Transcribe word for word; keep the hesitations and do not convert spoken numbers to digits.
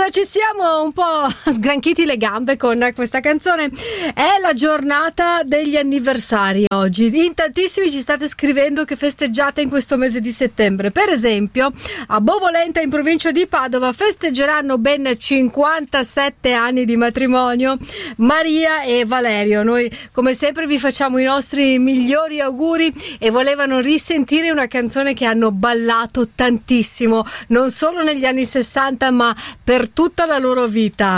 ci siamo un po' sgranchiti le gambe con questa canzone. È la giornata degli anniversari oggi. In tantissimi ci state scrivendo che festeggiate in questo mese di settembre. Per esempio, a Bovolenta, in provincia di Padova, festeggeranno ben cinquantasette anni di matrimonio Maria e Valerio. Noi, come sempre, vi facciamo i nostri migliori auguri e volevano risentire una canzone che hanno ballato tantissimo, non solo negli anni sessanta, ma per tutta la loro vita.